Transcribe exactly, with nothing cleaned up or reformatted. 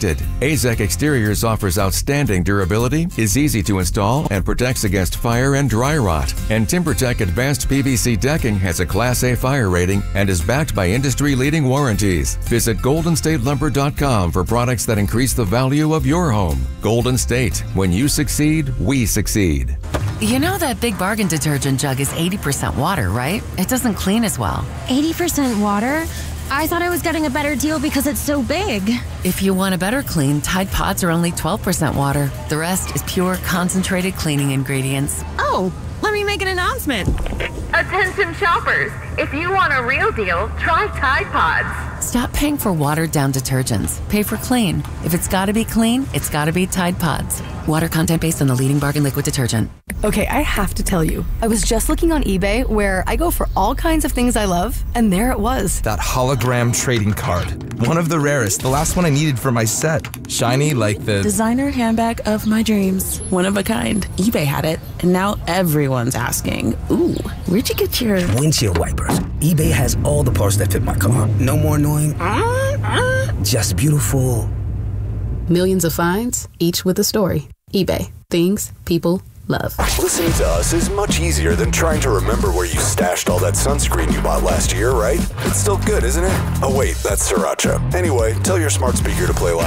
protected. A Z E C Exteriors offers outstanding durability, is easy to install, and protects against fire and dry rot. And TimberTech Advanced P V C Decking has a Class A fire rating and is backed by industry-leading warranties. Visit golden state lumber dot com for products that increase the value of your home. Golden State. When you succeed, we succeed. You know that Big Bargain detergent jug is eighty percent water, right? It doesn't clean as well. eighty percent water? I thought I was getting a better deal because it's so big. If you want a better clean, Tide Pods are only twelve percent water. The rest is pure, concentrated cleaning ingredients. Oh, let me make an announcement. Attention shoppers, if you want a real deal, try Tide Pods. Stop paying for watered-down detergents. Pay for clean. If it's gotta be clean, it's gotta be Tide Pods. Water content based on the leading bargain liquid detergent. Okay, I have to tell you, I was just looking on eBay where I go for all kinds of things I love, and there it was. That hologram trading card. One of the rarest, the last one I needed for my set. Shiny like the... Designer handbag of my dreams. One of a kind. eBay had it, and now everyone's asking, ooh, where'd you get your... Windshield wipers. eBay has all the parts that fit my car. No more annoying, uh, uh, just beautiful. Millions of finds, each with a story. eBay. Things people love. Listening to us is much easier than trying to remember where you stashed all that sunscreen you bought last year, right? It's still good, isn't it? Oh wait, that's Sriracha. Anyway, tell your smart speaker to play